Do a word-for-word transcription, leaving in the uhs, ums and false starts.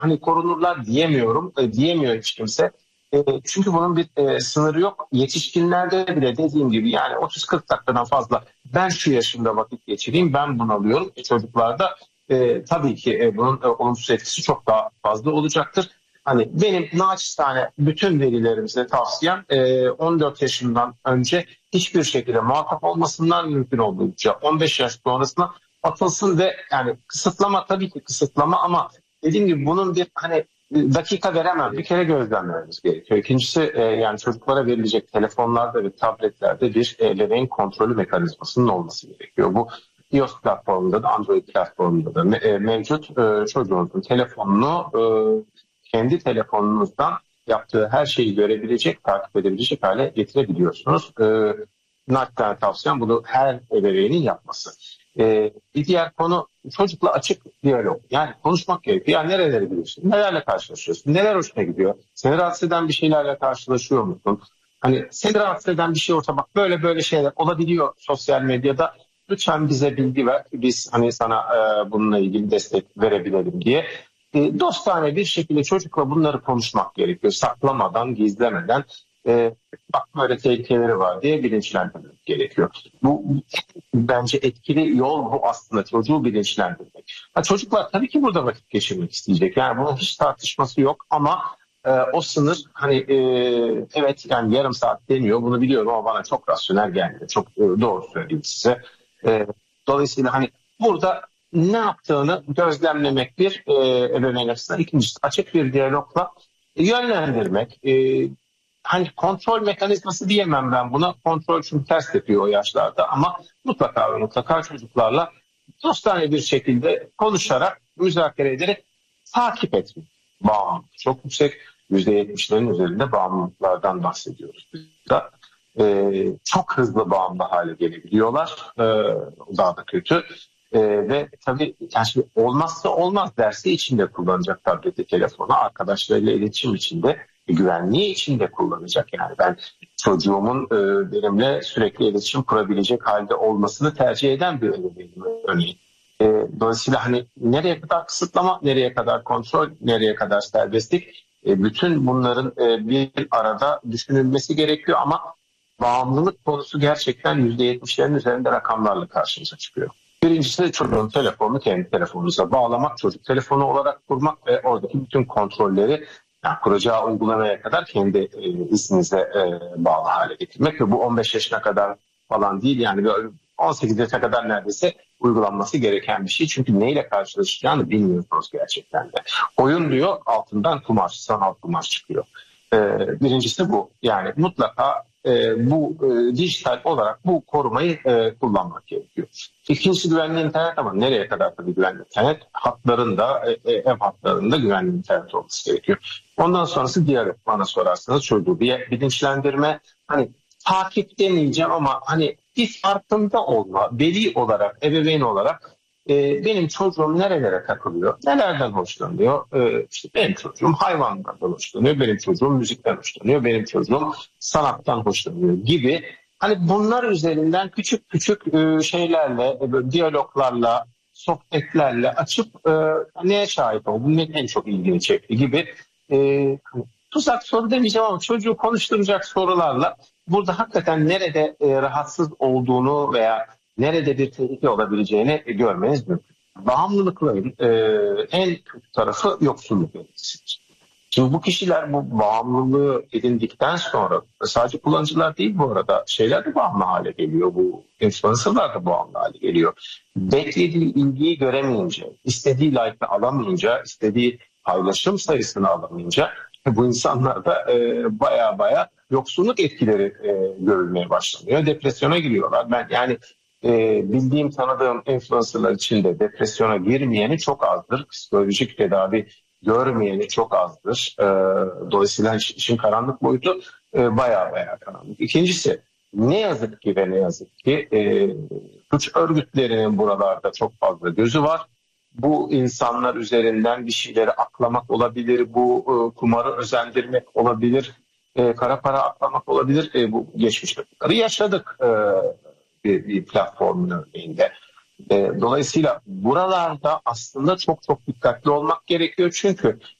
hani korunurlar diyemiyorum, e, diyemiyor hiç kimse. E, çünkü bunun bir e, sınırı yok. Yetişkinlerde bile dediğim gibi yani otuz kırk dakikadan fazla ben şu yaşımda vakit geçireyim, ben bunalıyorum. E, çocuklarda e, tabii ki e, bunun e, olumsuz etkisi çok daha fazla olacaktır. Hani benim naçizane bütün velilerimize tavsiyem e, on dört yaşından önce hiçbir şekilde muhatap olmasınlar, mümkün olduğunca on beş yaş sonrasına atılsın ve yani kısıtlama, tabii ki kısıtlama, ama dediğim gibi bunun bir hani dakika veremem. Bir kere gözlemlememiz gerekiyor. İkincisi e, yani çocuklara verilecek telefonlarda ve tabletlerde bir ebeveyn kontrolü mekanizmasının olması gerekiyor. Bu iOS platformunda da Android platformunda da me- e, mevcut. E, çocuğunuzun telefonunu e, kendi telefonunuzdan yaptığı her şeyi görebilecek, takip edebilecek hale getirebiliyorsunuz. E, naçizane tavsiyem bunu her ebeveynin yapması. Ee, bir diğer konu çocukla açık diyalog. Yani konuşmak gerekiyor. Yani nereleri biliyorsun? Nelerle karşılaşıyorsun? Neler hoşuna gidiyor? Seni rahatsız eden bir şeylerle karşılaşıyor musun? Hani seni rahatsız eden bir şey orta, bak böyle böyle şeyler olabiliyor sosyal medyada. Lütfen bize bilgi ver. Biz hani sana e, bununla ilgili destek verebilelim diye. E, dostane bir şekilde çocukla bunları konuşmak gerekiyor. Saklamadan, gizlemeden. E, bak böyle tehlikeleri var diye bilinçlendirmek gerekiyor. Bu bence etkili yol bu aslında, çocuğu bilinçlendirmek. Ha, çocuklar tabii ki burada vakit geçirmek isteyecek. Yani bunun hiç tartışması yok, ama e, o sınır hani e, evet yani yarım saat deniyor, bunu biliyorum ama bana çok rasyonel geldi. Çok e, doğru söyleyeyim size. E, dolayısıyla hani burada ne yaptığını gözlemlemek bir e, ebeveyn açısından. İkincisi açık bir diyalogla yönlendirmek. E, hani kontrol mekanizması diyemem ben buna. Kontrol çünkü ters yapıyor o yaşlarda, ama mutlaka ve mutlaka çocuklarla dostane bir şekilde konuşarak, müzakere ederek takip etmek. Bağımlılık çok yüksek. yüzde yetmişlerin üzerinde bağımlılıklardan bahsediyoruz biz de. Ee, çok hızlı bağımlı hale gelebiliyorlar. Ee, daha da kötü. Ee, ve tabii yani şimdi olmazsa olmaz dersi içinde kullanacak tableti, telefonu, arkadaşlarıyla iletişim içinde, güvenliği içinde kullanacak. Yani ben çocuğumun e, benimle sürekli iletişim kurabilecek halde olmasını tercih eden bir ebeveynim örneğin. E, dolayısıyla hani nereye kadar kısıtlama, nereye kadar kontrol, nereye kadar serbestlik, e, bütün bunların e, bir arada düşünülmesi gerekiyor, ama bağımlılık konusu gerçekten yüzde yetmişlerin üzerinde rakamlarla karşımıza çıkıyor. Birincisi çocuğun telefonunu kendi telefonunuza bağlamak, çocuk telefonu olarak kurmak ve oradaki bütün kontrolleri yani kuracağı uygulamaya kadar kendi e, izninize e, bağlı hale getirmek ve bu on beş yaşına kadar falan değil, yani on sekiz yaşına kadar neredeyse uygulanması gereken bir şey. Çünkü neyle karşılaşacağını bilmiyorsunuz gerçekten de. Oyun diyor, altından kumaş, sanal kumaş çıkıyor. E, birincisi bu. Yani mutlaka e, bu e, dijital olarak bu korumayı e, kullanmak gerekiyor. İkincisi güvenli internet, ama nereye kadar tabii güvenli internet? Hatlarında, e, ev hatlarında güvenli internet olması gerekiyor. Ondan sonrası diyalog, bana sorarsanız çocuğu bir bilinçlendirme, hani takip demeyeceğim ama hani bir farkında olma, veli olarak, ebeveyn olarak e, benim çocuğum nerelere takılıyor, nelerden hoşlanıyor, e, işte benim çocuğum hayvanlardan hoşlanıyor, benim çocuğum müzikten hoşlanıyor, benim çocuğum sanattan hoşlanıyor gibi. Hani bunlar üzerinden küçük küçük e, şeylerle, e, diyaloglarla, sohbetlerle açıp e, neye şahit oldun, ne en çok ilgini çekti gibi e, tuzak soru demeyeceğim ama çocuğu konuşturacak sorularla burada hakikaten nerede e, rahatsız olduğunu veya nerede bir tehlike olabileceğini e, görmeniz mümkün. Bağımlılıkların e, en kötü tarafı yoksulluk etkisidir. Şimdi bu kişiler bu bağımlılığı edindikten sonra sadece kullanıcılar değil, bu arada şeyler de bağımlı hale geliyor. Bu influencerlar da bağımlı hale geliyor. Beklediği ilgiyi göremeyince, istediği like'ı alamayınca, istediği paylaşım sayısını alamayınca bu insanlar da e, baya baya yoksulluk etkileri e, görülmeye başlanıyor. Depresyona giriyorlar. Ben yani e, bildiğim, tanıdığım influencerlar için de depresyona girmeyeni çok azdır. Psikolojik tedavi görmeyeni çok azdır. E, dolayısıyla işin karanlık boyutu e, baya baya karanlık. İkincisi, ne yazık ki ve ne yazık ki e, suç örgütlerinin buralarda çok fazla gözü var. Bu insanlar üzerinden bir şeyleri aklamak olabilir, bu e, kumarı özendirmek olabilir, e, kara para aklamak olabilir. E, bu geçmişte bunları yaşadık e, bir, bir platformun örneğinde. E, dolayısıyla buralarda aslında çok çok dikkatli olmak gerekiyor. Çünkü